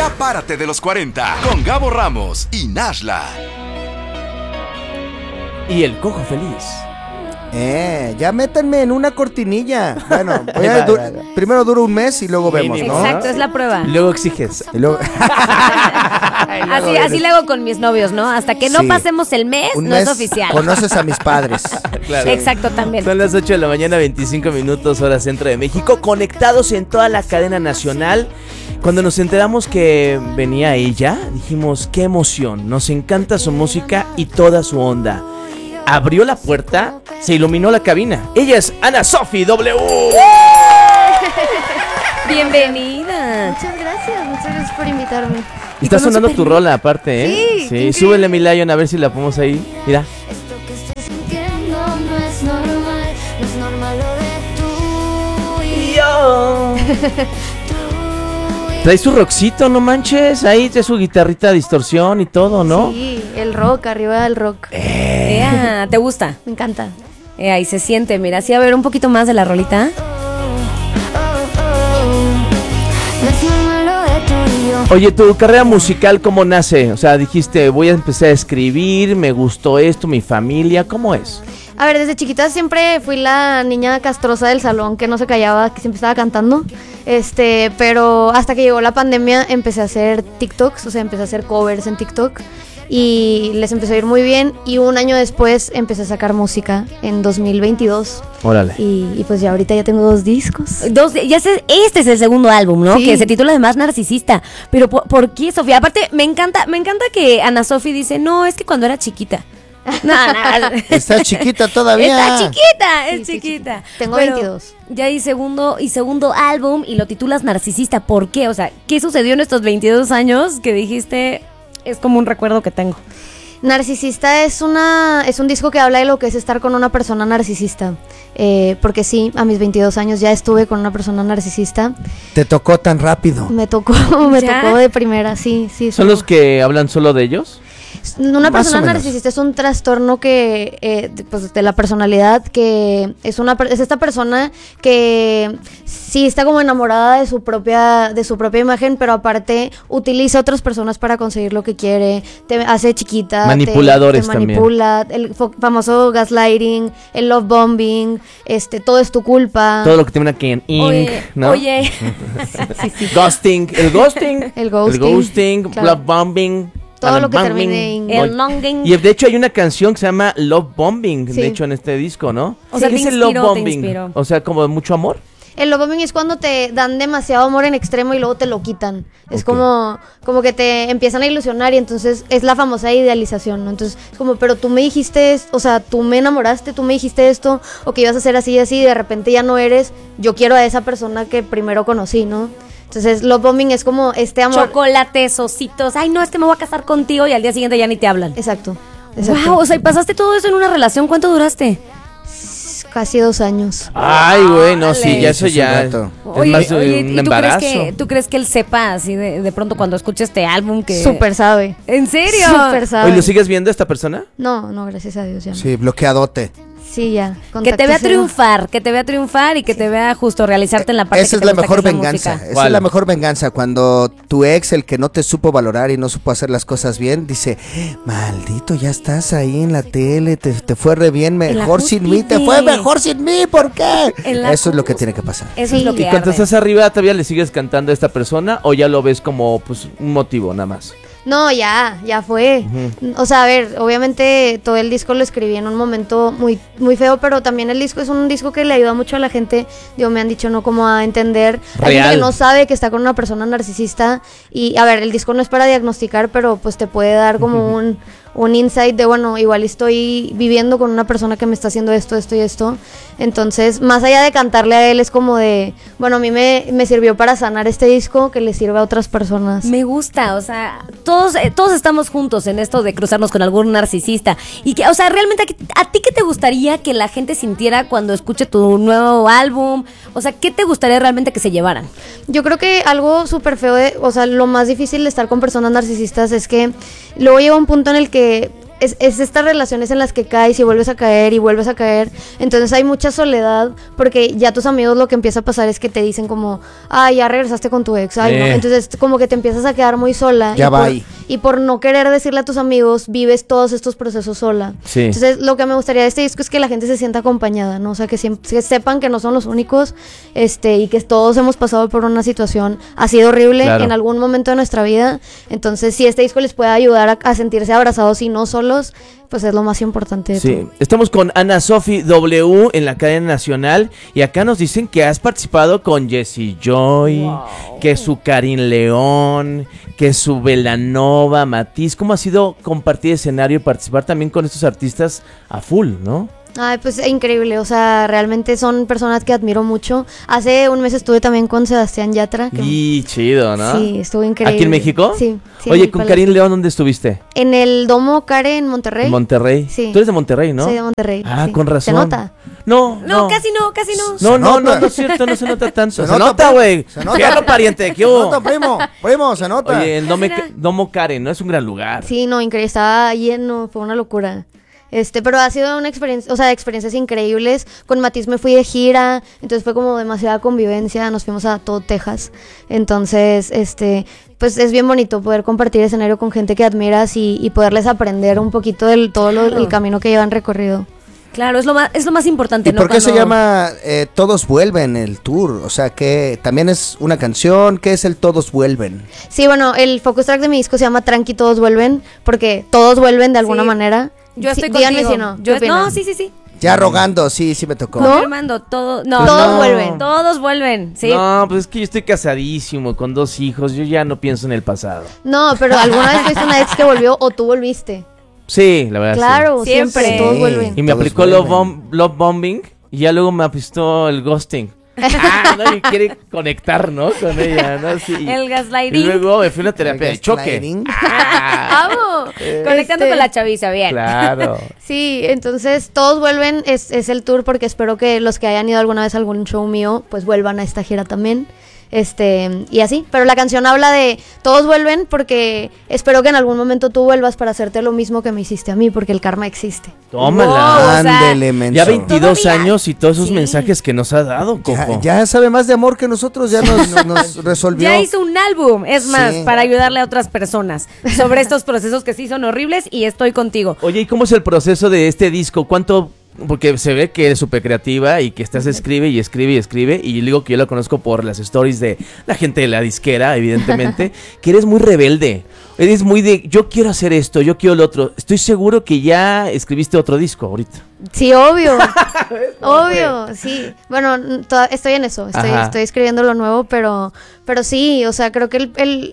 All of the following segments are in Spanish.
Ya párate de los 40 con Gabo Ramos y Nashla. Y el cojo feliz. Ya métanme en una cortinilla. Bueno, primero dura un mes y luego vemos, ¿no? Exacto, es la prueba. Y luego exiges. Y luego... Así le hago con mis novios, ¿no? Hasta que no pasemos el mes, no es oficial. Conoces a mis padres. Claro. Exacto, también. Son las 8 de la mañana, 25 minutos, hora centro de México. Conectados en toda la cadena nacional. Cuando nos enteramos que venía ella, dijimos, qué emoción. Nos encanta su música y toda su onda. Abrió la puerta, se iluminó la cabina. Ella es Ana Sofi W. Bienvenida. Muchas gracias por invitarme. Está sonando tu rola aparte, ¿eh? Sí. Súbele mi Lion a ver si la ponemos ahí. Mira. Esto que estoy sintiendo no es normal lo de tú y yo. Trae su rockcito, no manches. Ahí trae su guitarrita de distorsión y todo, ¿no? Sí, el rock, arriba del rock. ¿Te gusta? Me encanta. Ahí se siente, mira, sí, a ver un poquito más de la rolita. No es normal lo de tú y yo. Oye, ¿tu carrera musical cómo nace? O sea, dijiste, voy a empezar a escribir, me gustó esto, mi familia, ¿cómo es? A ver, desde chiquita siempre fui la niña castrosa del salón que no se callaba, que siempre estaba cantando. Pero hasta que llegó la pandemia empecé a hacer TikToks, o sea, empecé a hacer covers en TikTok y les empezó a ir muy bien y un año después empecé a sacar música en 2022. Órale. Y pues ya ahorita ya tengo 2 discos. Este es el segundo álbum, ¿no? Sí. Que se titula además Narcisista. Pero ¿por qué, Sofía? Aparte, me encanta que Ana Sofi dice, no, es que cuando era chiquita. No. Estás chiquita todavía. Está chiquita, es Sí, chiquita. Tengo Pero 22. Ya segundo álbum y lo titulas Narcisista. ¿Por qué? O sea, ¿qué sucedió en estos 22 años que dijiste, es como un recuerdo que tengo? Narcisista es un disco que habla de lo que es estar con una persona narcisista. Porque sí, a mis 22 años ya estuve con una persona narcisista. Te tocó tan rápido. Me tocó ¿Ya? de primera, sí. ¿Son los que hablan solo de ellos? Una Más persona o menos. narcisista es un trastorno que pues de la personalidad, que es esta persona que sí está como enamorada de su propia imagen, pero aparte utiliza a otras personas para conseguir lo que quiere, te hace chiquita, Manipuladores te manipula, el famoso gaslighting, el love bombing, todo es tu culpa. Todo lo que termina aquí en ing, ¿no? Oye. Sí. Ghosting, el ghosting. El ghosting, claro. Love bombing. Todo lo que bombing. termine en El longing. Y de hecho hay una canción que se llama Love Bombing, Sí. de hecho en este disco, ¿no? O sea, ¿Qué te es el inspiró, Love te Bombing? inspiró. O sea, como mucho amor. El love bombing es cuando te dan demasiado amor en extremo y luego te lo quitan. Es Ok. como que te empiezan a ilusionar y entonces es la famosa idealización, ¿no? Entonces es como, pero tú me dijiste, o sea, tú me enamoraste, tú me dijiste esto, o que ibas a ser así y así, y de repente ya no eres, yo quiero a esa persona que primero conocí, ¿no? Entonces love bombing es como este amor. Chocolates, ositos. Ay, no, me voy a casar contigo y al día siguiente ya ni te hablan. Exacto. Wow, o sea, y pasaste todo eso en una relación. ¿Cuánto duraste? Casi 2 años. Ay, güey, no, sí, ya eso Sí, es un ya rato. es más de un ¿y embarazo. tú crees que él sepa así de pronto cuando escuche este álbum que... Súper sabe. ¿En serio? Súper sabe. Oye, ¿lo sigues viendo esta persona? No, gracias a Dios ya no. Sí, bloqueadote. Sí, ya. Que te vea contacto triunfar y que te vea justo realizarte en la parte Esa que es la te gusta, mejor que es la venganza. música. Esa ¿Cuál? es la mejor venganza. Cuando tu ex, el que no te supo valorar y no supo hacer las cosas bien, dice, maldito, ya estás ahí en la tele, te fue re bien, En la mejor sin mí, te cúspide. fue mejor sin mí, ¿por qué? En la Eso es lo que cúspide. tiene que pasar. Eso es Sí. lo que ¿Y cuando arde. estás arriba todavía le sigues cantando a esta persona o ya lo ves como pues un motivo nada más? No, ya fue. O sea, a ver, obviamente todo el disco lo escribí en un momento muy, muy feo, pero también el disco es un disco que le ayuda mucho a la gente. Digo, me han dicho, ¿no? Como a entender. Hay gente Real. que no sabe que está con una persona narcisista. Y, a ver, el disco no es para diagnosticar, pero pues te puede dar como un insight de, bueno, igual estoy viviendo con una persona que me está haciendo esto y esto. Entonces, más allá de cantarle a él, es como de, bueno, a mí me sirvió para sanar este disco, que le sirva a otras personas. Me gusta, o sea, todos estamos juntos en esto de cruzarnos con algún narcisista. Y que, o sea, realmente, ¿a ti qué te gustaría que la gente sintiera cuando escuche tu nuevo álbum? O sea, ¿qué te gustaría realmente que se llevaran? Yo creo que algo súper feo, o sea, lo más difícil de estar con personas narcisistas es que luego llega un punto en el que es estas relaciones en las que caes y vuelves a caer y vuelves a caer. Entonces hay mucha soledad porque ya tus amigos lo que empieza a pasar es que te dicen como, ay, ya regresaste con tu ex, ay, no. Entonces como que te empiezas a quedar muy sola. Ya va ahí. Y por no querer decirle a tus amigos, vives todos estos procesos sola. Sí. Entonces lo que me gustaría de este disco es que la gente se sienta acompañada, ¿no? O sea, que sepan que no son los únicos, y que todos hemos pasado por una situación así de horrible en algún momento de nuestra vida. Entonces, si este disco les puede ayudar a sentirse abrazados y no solos, pues es lo más importante de todo. Estamos con Ana Sofi W en la cadena nacional y acá nos dicen que has participado con Jessie Joy, que su Karin León, que su Belanova, Matiz. ¿Cómo ha sido compartir escenario y participar también con estos artistas a full, no? Ay, pues increíble, o sea, realmente son personas que admiro mucho. Hace un mes estuve también con Sebastián Yatra. Y chido, ¿no? Sí, estuvo increíble. ¿Aquí en México? Sí. Oye, con Karin León, ¿dónde estuviste? En el Domo Care en Monterrey. En Monterrey. Sí. Tú eres de Monterrey, ¿no? Soy de Monterrey. Ah, sí. con razón. ¿Se nota? No, casi no. No es cierto, no se nota tanto. Se nota, primo. güey. Se nota. Fíjalo, pariente, ¿qué Se hubo? nota, primo, se nota. Oye, el Domo Karen, ¿no? Es un gran lugar. Sí, no, increíble, estaba lleno, fue una locura. Pero ha sido una experiencia, o sea, experiencias increíbles. Con Matiz me fui de gira, entonces fue como demasiada convivencia, nos fuimos a todo Texas. Entonces, pues es bien bonito poder compartir escenario con gente que admiras y poderles aprender un poquito del el camino que llevan recorrido. Claro, es lo más importante, ¿Y ¿no? por qué se llama Todos Vuelven el tour? O sea, que también es una canción, ¿qué es el Todos Vuelven? Sí, bueno, el focus track de mi disco se llama Tranqui, Todos Vuelven, porque todos vuelven de alguna manera. Yo estoy díganme contigo. si no. ¿Qué opinan? No, sí. Ya rogando, sí me tocó. ¿No? Confirmando, todos vuelven. Todos vuelven, sí. No, pues es que yo estoy casadísimo con 2 hijos, yo ya no pienso en el pasado. No, pero ¿alguna vez tuviste una ex que volvió o tú volviste? Sí, la verdad. Claro, sí. siempre, todos vuelven. Y me Todos aplicó vuelven. love bombing y ya luego me aplicó el ghosting. ¿No? Y quiere conectar, ¿no? Con ella, ¿no? Sí. El gaslighting. Y luego me fui a una terapia de choque. Gaslighting. ¡Amo! Conectando con la chaviza, bien. Claro. Sí, entonces Todos Vuelven es el tour porque espero que los que hayan ido alguna vez a algún show mío pues vuelvan a esta gira también. Y así, pero la canción habla de todos vuelven porque espero que en algún momento tú vuelvas para hacerte lo mismo que me hiciste a mí, porque el karma existe. Tómala. Wow, o sea, Ándele, menso. Ya 22 Todavía. años y todos esos Sí. mensajes que nos ha dado, Coco. Ya sabe más de amor que nosotros, ya nos resolvió. Ya hizo un álbum, es más, Sí. para ayudarle a otras personas sobre estos procesos que sí son horribles y estoy contigo. Oye, ¿y cómo es el proceso de este disco? ¿Cuánto? Porque se ve que eres súper creativa y que estás escribe y digo que yo la conozco por las stories de la gente de la disquera, evidentemente, que eres muy rebelde, eres muy de yo quiero hacer esto, yo quiero lo otro. Estoy seguro que ya escribiste otro disco ahorita. Sí, obvio. Obvio, sí. Bueno, estoy en eso, estoy escribiendo lo nuevo, pero sí, o sea, creo que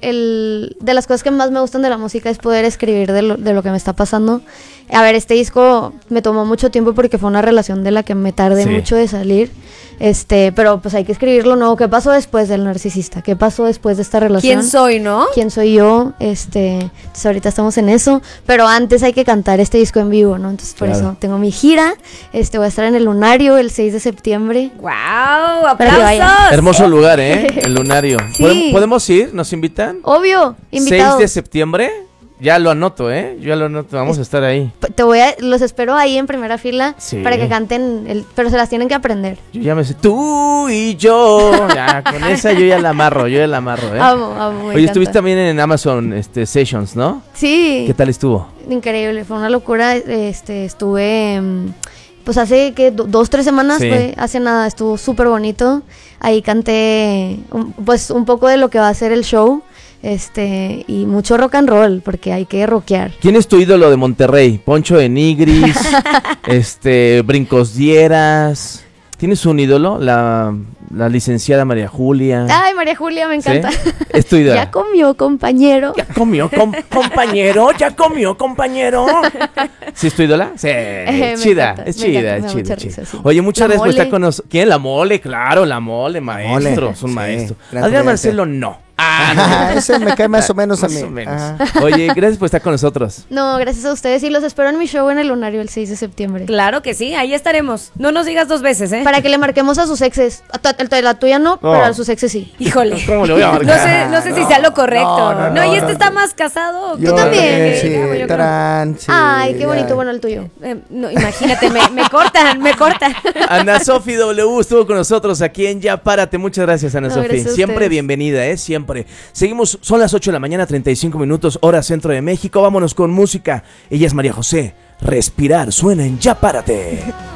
de las cosas que más me gustan de la música es poder escribir de lo que me está pasando. A ver, este disco me tomó mucho tiempo porque fue una relación de la que me tardé mucho de salir. Pero pues hay que escribir lo nuevo. ¿Qué pasó después del narcisista? ¿Qué pasó después de esta relación? ¿Quién soy, no? ¿Quién soy yo? Entonces ahorita estamos en eso, pero antes hay que cantar este disco en vivo, ¿no? Entonces por eso tengo mi gira, voy a estar en el Lunario el 6 de septiembre. ¡Wow! Para que vayan. ¡Aplausos! Hermoso lugar, ¿eh? El Lunario. Sí. ¿Podemos ir? ¿Nos invitan? Obvio, invitados. 6 de septiembre. Ya lo anoto, ¿eh? Yo ya lo anoto. Vamos a estar ahí. Los espero ahí en primera fila para que canten, pero se las tienen que aprender. Yo ya me sé. Tú y yo. Ya, con esa yo ya la amarro, ¿eh? Amo, me Oye, encanta. estuviste también en Amazon Sessions, ¿no? Sí. ¿Qué tal estuvo? Increíble, fue una locura. Estuve, pues hace que 2-3 semanas, Sí. fue hace nada, estuvo súper bonito. Ahí canté pues un poco de lo que va a ser el show. Y mucho rock and roll, porque hay que rockear. ¿Quién es tu ídolo de Monterrey? Poncho de Nigris, Brincos Dieras. ¿Tienes un ídolo? La licenciada María Julia. Ay, María Julia, me encanta. ¿Sí? Es tu ídola. Ya comió, compañero. ¿Ya comió, compañero? ¿Ya comió, compañero? ¿Sí es tu ídola? Sí, Me chida, encanta, es me chida, encanta, es me da chida, mucha chida. risa, sí. Oye, muchas La gracias por estar Mole. con nosotros. ¿Quién? La Mole, claro, la Mole, maestro, Mole, es un sí, maestro. gran Adrián comediante. Marcelo, no. Ese me cae más o menos a Más mí. o menos. Ajá. Oye, gracias por estar con nosotros. No, gracias a ustedes y los espero en mi show en el Lunario el 6 de septiembre. Claro que sí, ahí estaremos. No nos digas 2 veces, ¿eh? Para que le marquemos a sus exes. La tuya no, pero a sus exes sí. Híjole. ¿Cómo le voy a marcar? No sé si sea lo correcto. no, ¿Y este no. está más casado? Yo también. sí, Yo creo. tarán, sí, Ay, qué ya. bonito, bueno, el tuyo. No, imagínate, me cortan. Ana Sofi W estuvo con nosotros aquí en Ya Párate. Muchas gracias, Ana No, Sofi. gracias a Siempre ustedes. bienvenida, siempre. Seguimos, son las 8 de la mañana, 35 minutos, hora centro de México. Vámonos con música. Ella es María José. Respirar suena en Ya Párate.